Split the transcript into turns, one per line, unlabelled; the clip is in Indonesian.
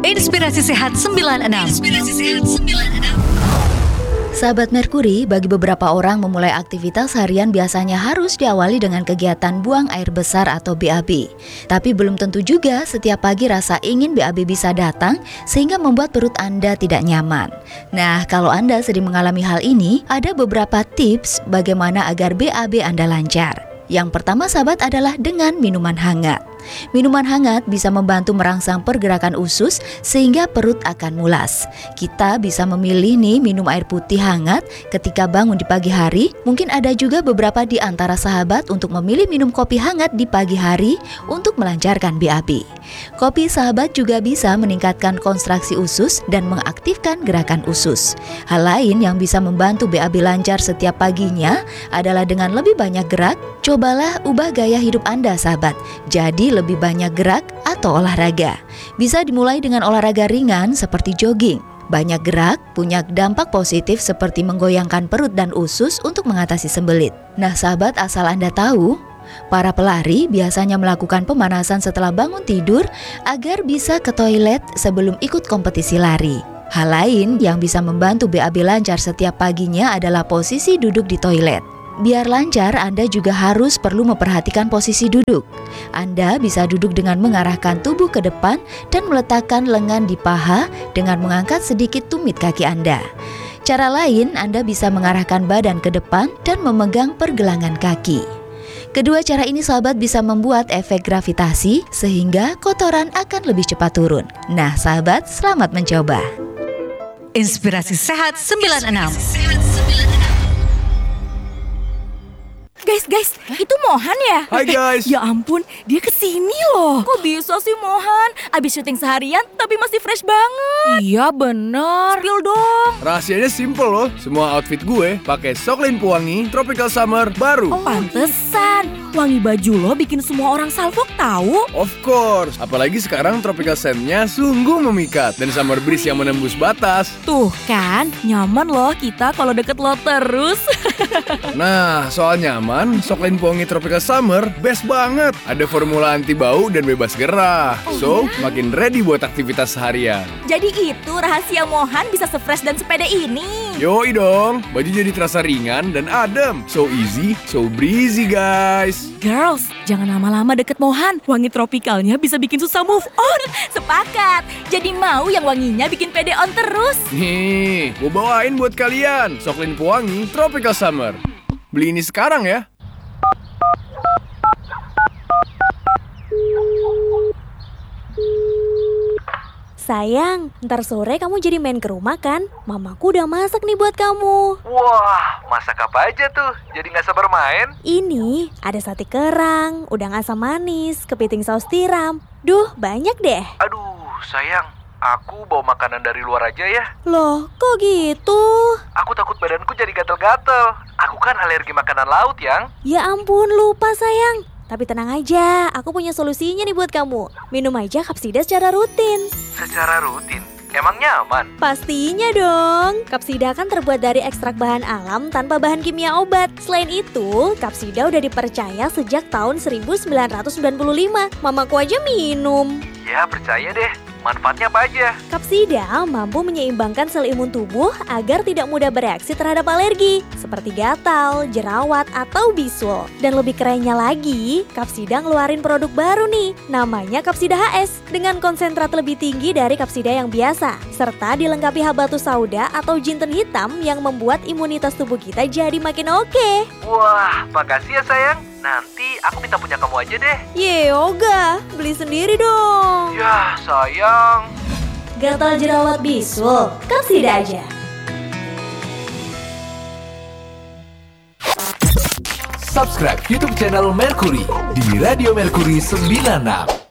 Inspirasi Sehat 96.
Sahabat Merkuri, bagi beberapa orang memulai aktivitas harian biasanya harus diawali dengan kegiatan buang air besar atau BAB. Tapi belum tentu juga setiap pagi rasa ingin BAB bisa datang sehingga membuat perut Anda tidak nyaman. Nah, kalau Anda sering mengalami hal ini, ada beberapa tips bagaimana agar BAB Anda lancar. Yang pertama sahabat adalah dengan minuman hangat. Minuman hangat bisa membantu merangsang pergerakan usus sehingga perut akan mulas. Kita bisa memilih nih minum air putih hangat ketika bangun di pagi hari. Mungkin ada juga beberapa di antara sahabat untuk memilih minum kopi hangat di pagi hari untuk melancarkan BAB. Kopi sahabat juga bisa meningkatkan kontraksi usus dan mengaktifkan gerakan usus. Hal lain yang bisa membantu BAB lancar setiap paginya adalah dengan lebih banyak gerak. Cobalah ubah gaya hidup Anda sahabat. Jadi lebih banyak gerak atau olahraga. Bisa dimulai dengan olahraga ringan seperti jogging. Banyak gerak punya dampak positif seperti menggoyangkan perut dan usus untuk mengatasi sembelit. Nah sahabat, asal Anda tahu, para pelari biasanya melakukan pemanasan setelah bangun tidur agar bisa ke toilet sebelum ikut kompetisi lari. Hal lain yang bisa membantu BAB lancar setiap paginya adalah posisi duduk di toilet. Biar lancar, Anda juga harus perlu memperhatikan posisi duduk. Anda bisa duduk dengan mengarahkan tubuh ke depan dan meletakkan lengan di paha dengan mengangkat sedikit tumit kaki Anda. Cara lain, Anda bisa mengarahkan badan ke depan dan memegang pergelangan kaki. Kedua cara ini sahabat bisa membuat efek gravitasi sehingga kotoran akan lebih cepat turun. Nah sahabat, selamat mencoba.
Inspirasi Sehat 96.
Guys, itu Mohan ya?
Hai guys.
Ya ampun, dia kesini loh. Kok bisa sih Mohan? Abis syuting seharian tapi masih fresh banget. Iya bener. Spill dong.
Rahasianya simple loh. Semua outfit gue pakai Soklin Pewangi Tropical Summer baru.
Oh, pantesan. Wangi baju lo bikin semua orang salfok tahu.
Of course. Apalagi sekarang Tropical Scent-nya sungguh memikat dan summer breeze yang menembus batas.
Tuh kan, nyaman loh kita kalau deket lo terus.
Nah, soal nyaman, Soklin Pewangi Tropical Summer best banget. Ada formula anti bau dan bebas gerah. So, makin ready buat aktivitas seharian.
Jadi itu rahasia Mohan bisa se-fresh dan sepede ini.
Yoi dong, baju jadi terasa ringan dan adem. So easy, so breezy guys.
Girls, jangan lama-lama deket Mohan. Wangi tropikalnya bisa bikin susah move on. Sepakat. Jadi mau yang wanginya bikin pede on terus.
Nih, gue bawain buat kalian Soklin Pewangi Tropical Summer. Beli ini sekarang ya.
Sayang, ntar sore kamu jadi main ke rumah kan? Mamaku udah masak nih buat kamu.
Wah, masak apa aja tuh? Jadi gak sabar main?
Ini ada sate kerang, udang asam manis, kepiting saus tiram. Duh, banyak deh.
Aduh, sayang. Aku bawa makanan dari luar aja ya.
Loh, kok gitu?
Aku takut badanku jadi gatel-gatel. Aku kan alergi makanan laut, Yang.
Ya ampun, lupa sayang. Tapi tenang aja, aku punya solusinya nih buat kamu. Minum aja Kapsida secara rutin.
Secara rutin? Emang nyaman?
Pastinya dong. Kapsida kan terbuat dari ekstrak bahan alam tanpa bahan kimia obat. Selain itu, Kapsida udah dipercaya sejak tahun 1995. Mamaku aja minum.
Ya, percaya deh. Manfaatnya apa aja?
Kapsida mampu menyeimbangkan sel imun tubuh agar tidak mudah bereaksi terhadap alergi, seperti gatal, jerawat, atau bisul. Dan lebih kerennya lagi, Kapsida ngeluarin produk baru nih, namanya Kapsida HS, dengan konsentrat lebih tinggi dari Kapsida yang biasa, serta dilengkapi habatus sauda atau jinten hitam yang membuat imunitas tubuh kita jadi makin oke.
Wah, makasih ya sayang. Nanti aku minta punya kamu aja deh.
Yoga, beli sendiri dong.
Ya, sayang.
Gatal jerawat bisul, Kapsida aja.
Subscribe YouTube channel Mercury di Radio Mercury 96.